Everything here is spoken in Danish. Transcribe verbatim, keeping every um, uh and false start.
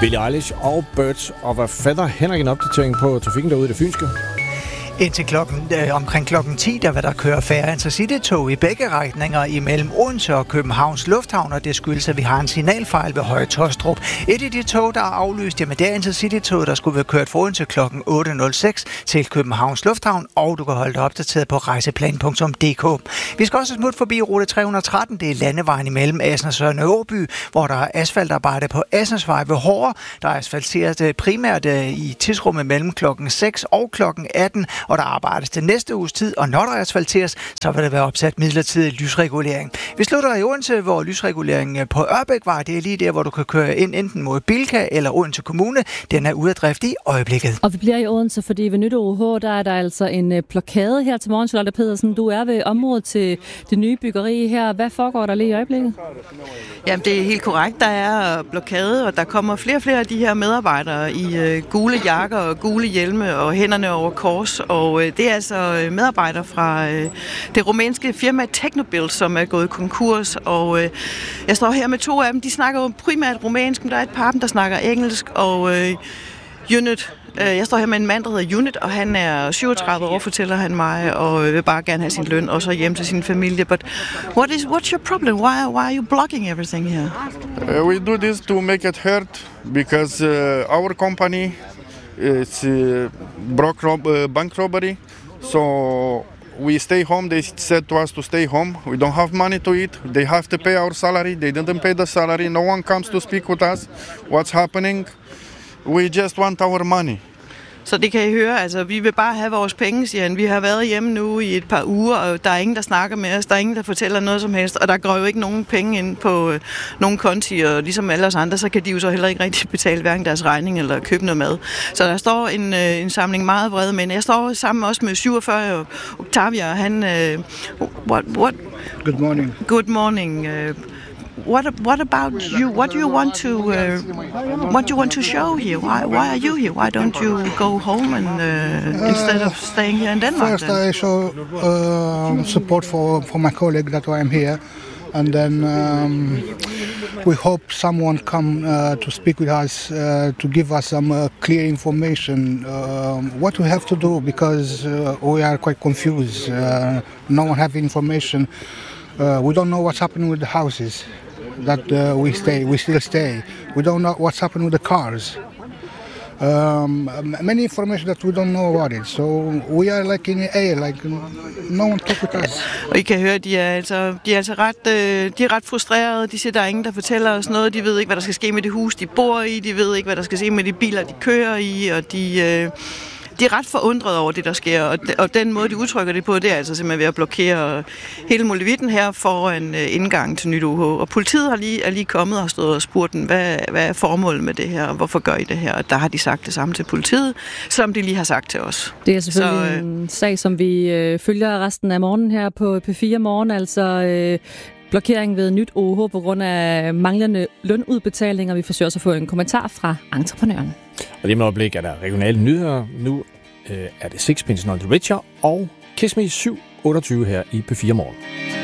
Billie Eilish og Birds of a Feather. Henrik, en opdatering på trafikken derude i det fynske. Indtil klokken, øh, omkring klokken ti, der vil der køre færre intercity-tog i begge retninger imellem Odense og Københavns Lufthavn, og det skyldes, at vi har en signalfejl ved Høje Taastrup. Et af de tog, der er aflyst, jamen det er intercity-toget, der skulle være kørt fra Odense klokken otte nul seks til Københavns Lufthavn, og du kan holde dig opdateret på rejseplan punktum d k. Vi skal også smutte forbi rute tre hundrede og tretten, det er landevejen imellem Assens og Nørreby, hvor der er asfaltarbejde på Assensvej ved Hårde. Der er asfalteret primært i tidsrummet mellem klokken seks og klokken atten, og der arbejdes til næste uges tid, og når der asfalteres, så vil der være opsat midlertidig lysregulering. Vi slutter i Odense, hvor lysreguleringen på Ørbækvej, det er lige der, hvor du kan køre ind enten mod Bilka eller Odense Kommune. Den er ude af drift i øjeblikket. Og vi bliver i Odense, fordi ved Nyt O H, der er der altså en blokade her til morgen. Charlotte Pedersen, du er ved området til det nye byggeri her. Hvad foregår der lige i øjeblikket? Jamen, det er helt korrekt. Der er blokade, og der kommer flere og flere af de her medarbejdere i øh, gule jakker og gule hjelme og hænderne over kors. Og øh, det er altså medarbejdere fra øh, det rumænske firma Technobuild, som er gået konkurs. Og øh, jeg står her med to af dem. De snakker jo primært rumænsk, men der er et par af dem, der snakker engelsk. Og øh, Unit, jeg står her med en mand, der hedder Unit, og han er syvogtredive år, fortæller han mig, og vil bare gerne have sin løn, og så hjem til sin familie. But what is, what's your problem? Why, why are you blocking everything here? Uh, we do this to make it hurt, because uh, our company is uh, broke rob- uh, bank robbery, so we stay home. They said to us to stay home. We don't have money to eat. They have to pay our salary. They didn't pay the salary. No one comes to speak with us. What's happening? We just want our money. Så det kan I høre, altså vi vil bare have vores penge, siger han. Vi har været hjemme nu i et par uger, og der er ingen, der snakker med os. Der er ingen, der fortæller noget som helst, og der går jo ikke nogen penge ind på øh, nogen konti, og ligesom alle os andre, så kan de jo så heller ikke rigtig betale hverken deres regning eller købe noget mad. Så der står en, øh, en samling meget vrede mænd. Jeg står sammen også med syvogfyrre og Octavia, og han... Øh, what, what? Good morning. Good morning. Øh, What what about you? What do you want to uh, what do you want to show here? Why why are you here? Why don't you go home and uh, instead of staying here in Denmark? First, then? I show uh, support for for my colleague. That's why I'm here, and then um, we hope someone come uh, to speak with us uh, to give us some uh, clear information uh, what we have to do, because uh, we are quite confused. Uh, no one have information. Uh, we don't know what's happening with the houses that uh, we stay. We still stay. We don't know what's happening with the cars. Um, many information that we don't know about it. So we are like in the air, like no one talk with us. Og I kan høre, de er altså, de er altså ret, øh, de er ret frustrerede. De siger, der er ingen, der fortæller os noget. De ved ikke, hvad der skal ske med det hus, de bor i. De ved ikke, hvad der skal ske med de biler, de kører i. Og de... Øh, De er ret forundrede over det, der sker, og, de, og den måde, de udtrykker det på, det er altså simpelthen ved at blokere hele muligheden her foran uh, indgangen til Nyt O H. Og politiet har lige, er lige kommet og har stået og spurgt dem, hvad, hvad er formålet med det her, og hvorfor gør I det her? Og der har de sagt det samme til politiet, som de lige har sagt til os. Det er selvfølgelig Så, øh, en sag, som vi øh, følger resten af morgenen her på P fire Morgen, altså... Øh, blokering ved Nyt O H på grund af manglende lønudbetalinger. Vi forsøger også at få en kommentar fra entreprenøren. Og lige med øjeblik er der regionale nyheder. Nu øh, er det Sixpence None the Richer og Kiss Me syv otteogtyve her i P fire Morgen.